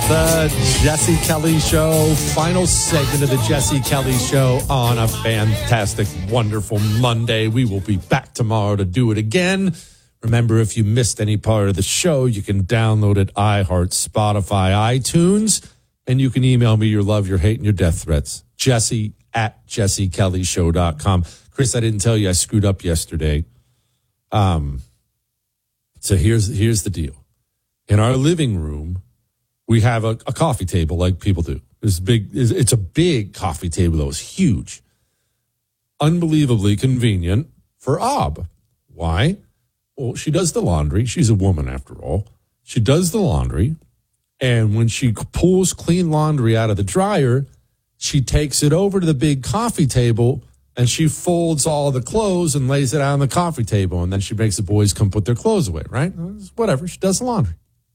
The Jesse Kelly Show, final segment of the Jesse Kelly Show on a fantastic, wonderful Monday. We will be back tomorrow to do it again. Remember, if you missed any part of the show, you can download it, iHeart, Spotify, iTunes, and you can email me your love, your hate, and your death threats. Jesse at jessekellyshow.com. Chris, I didn't tell you I screwed up yesterday. So here's the deal. In our living room, we have a coffee table like people do. It's a big coffee table, though. It's huge. Unbelievably convenient for Ob. Why? Well, she does the laundry. She's a woman, after all. She does the laundry, and when she pulls clean laundry out of the dryer, she takes it over to the big coffee table, and she folds all the clothes and lays it out on the coffee table, and then she makes the boys come put their clothes away, right? Whatever. She does the laundry.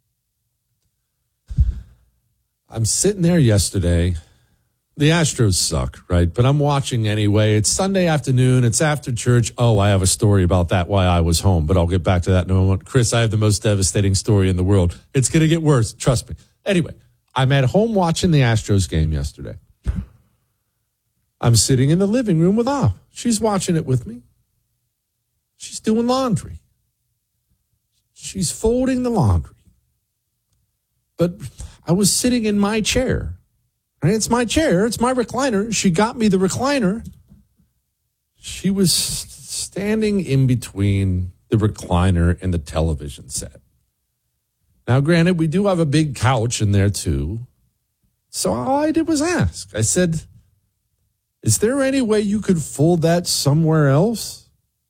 I'm sitting there yesterday. The Astros suck, right? But I'm watching anyway. It's Sunday afternoon. It's after church. Oh, I have a story about that, why I was home, but I'll get back to that in a moment. Chris, I have the most devastating story in the world. It's going to get worse. Trust me. Anyway, I'm at home watching the Astros game yesterday. I'm sitting in the living room with Al. She's watching it with me. She's doing laundry. She's folding the laundry. But I was sitting in my chair. Right? It's my chair. It's my recliner. She got me the recliner. She was standing in between the recliner and the television set. Now, granted, we do have a big couch in there, too. So all I did was ask. I said, is there any way you could fold that somewhere else?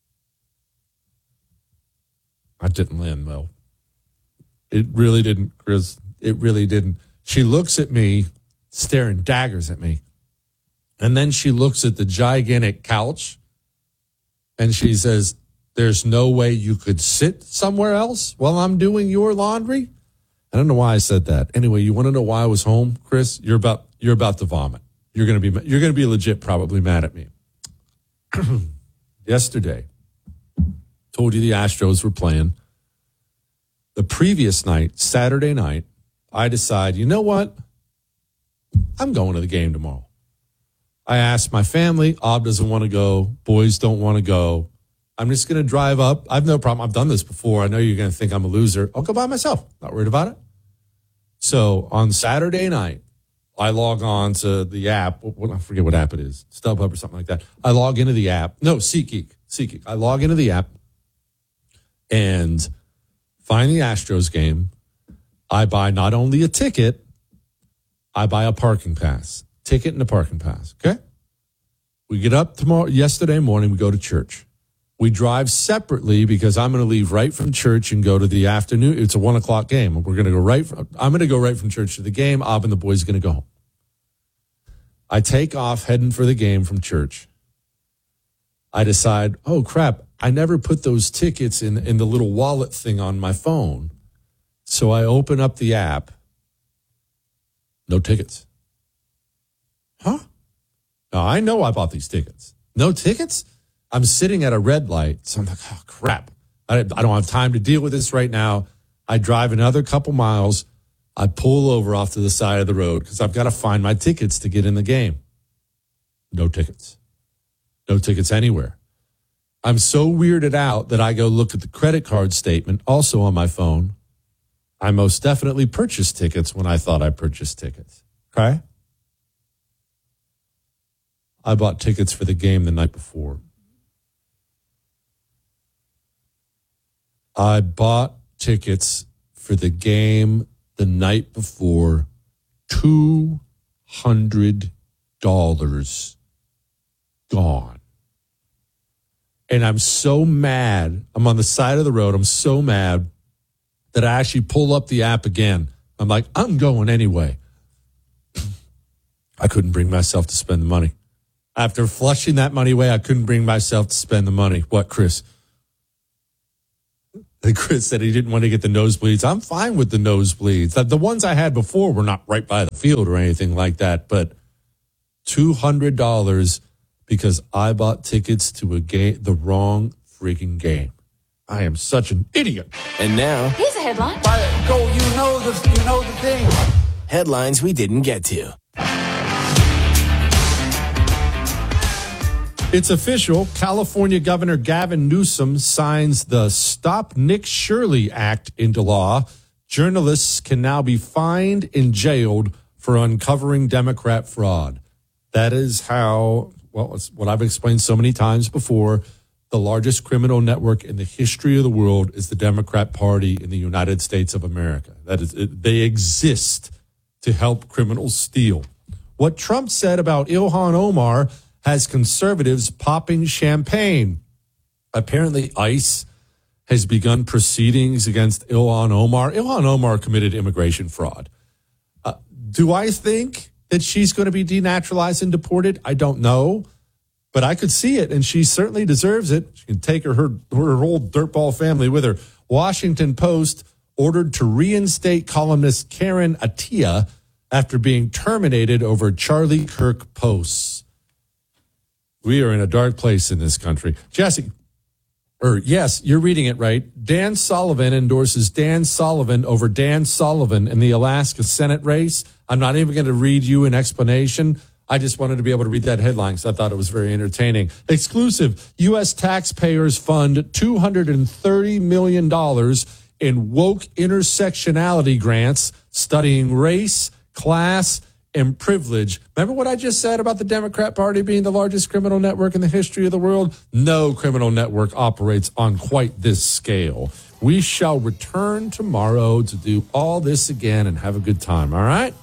I didn't land well. It really didn't, Chris. It really didn't. She looks at me, staring daggers at me. And then she looks at the gigantic couch and she says, there's no way you could sit somewhere else while I'm doing your laundry? I don't know why I said that. Anyway, you want to know why I was home, Chris? You're about to vomit. You're going to be legit probably mad at me. Yesterday, told you the Astros were playing. The previous night, Saturday night, I decide, you know what? I'm going to the game tomorrow. I asked my family. Ob doesn't want to go. Boys don't want to go. I'm just going to drive up. I have no problem. I've done this before. I know you're going to think I'm a loser. I'll go by myself. Not worried about it. So on Saturday night, I log on to the app. I forget what app it is. StubHub or something like that. I log into the app. No, SeatGeek. I log into the app and find the Astros game. I buy not only a ticket, I buy a parking pass. Ticket and a parking pass, okay? We get up yesterday morning, we go to church. We drive separately because I'm going to leave right from church and go to the afternoon. It's a 1:00 game. I'm going to go right from church to the game. Ob and the boys are going to go home. I take off heading for the game from church. I decide, oh, crap, I never put those tickets in the little wallet thing on my phone. So I open up the app. No tickets. Huh? Now, I know I bought these tickets. No tickets? I'm sitting at a red light. So I'm like, oh, crap. I don't have time to deal with this right now. I drive another couple miles. I pull over off to the side of the road because I've got to find my tickets to get in the game. No tickets. No tickets anywhere. I'm so weirded out that I go look at the credit card statement, also on my phone. I most definitely purchased tickets when I thought I purchased tickets. Okay? I bought tickets for the game the night before. I bought tickets for the game the night before. $200 gone. And I'm so mad. I'm on the side of the road. I'm so mad that I actually pull up the app again. I'm like, I'm going anyway. I couldn't bring myself to spend the money. After flushing that money away, I couldn't bring myself to spend the money. What, Chris? And Chris said he didn't want to get the nosebleeds. I'm fine with the nosebleeds. The ones I had before were not right by the field or anything like that, but $200 because I bought tickets to a game, the wrong freaking game. I am such an idiot. And now, here's a headline. Go, you know the thing. Headlines we didn't get to. It's official. California Governor Gavin Newsom signs the Stop Nick Shirley Act into law. Journalists can now be fined and jailed for uncovering Democrat fraud. That is how, well, it's what I've explained so many times before. The largest criminal network in the history of the world is the Democrat Party in the United States of America. That is, they exist to help criminals steal. What Trump said about Ilhan Omar has conservatives popping champagne. Apparently, ICE has begun proceedings against Ilhan Omar. Ilhan Omar committed immigration fraud. Do I think that she's going to be denaturalized and deported? I don't know, but I could see it, and she certainly deserves it. She can take her whole dirtball family with her. Washington Post ordered to reinstate columnist Karen Attiah after being terminated over Charlie Kirk posts. We are in a dark place in this country. Jesse, yes, you're reading it right. Dan Sullivan endorses Dan Sullivan over Dan Sullivan in the Alaska Senate race. I'm not even going to read you an explanation. I just wanted to be able to read that headline because I thought it was very entertaining. Exclusive, U.S. taxpayers fund $230 million in woke intersectionality grants studying race, class, and privilege. Remember what I just said about the Democrat Party being the largest criminal network in the history of the world? No criminal network operates on quite this scale. We shall return tomorrow to do all this again and have a good time, all right?